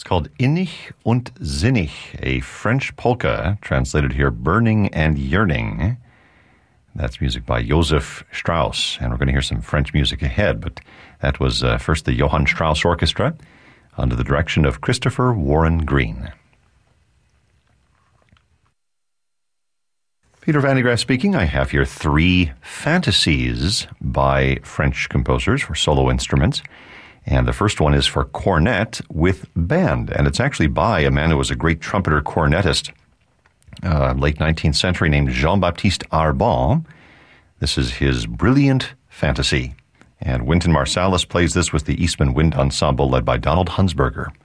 It's called Innig und Sinnig, a French polka, translated here, burning and yearning. That's music by Joseph Strauss, and we're going to hear some French music ahead, but that was first the Johann Strauss Orchestra under the direction of Christopher Warren Green. Peter Van de Graaff speaking. I have here 3 fantasies by French composers for solo instruments. And the first one is for cornet with band. And it's actually by a man who was a great trumpeter cornetist, late 19th century, named Jean-Baptiste Arbon. This is his Brilliant Fantasy. And Wynton Marsalis plays this with the Eastman Wind Ensemble led by Donald Hunsberger.